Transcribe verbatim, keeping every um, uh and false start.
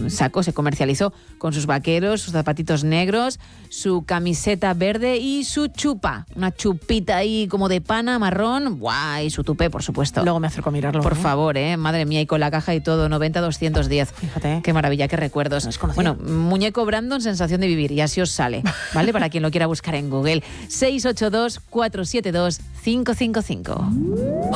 sacó, se comercializó con sus vaqueros, sus zapatitos negros, su camiseta verde y su chupa. Una chupita ahí como de pana marrón. ¡Guau! Y su tupé, por supuesto. Luego me acerco a mirarlo. Por ¿no? favor, ¿eh? Madre mía, y con la caja y todo, noventa doscientos diez. Fíjate. Qué maravilla, qué recuerdos. No bueno, muñeco Brandon, sensación de vivir, y así os sale, ¿vale? Para quien lo quiera buscar en Google. seis ocho dos, cuatro siete dos, cinco cinco cinco.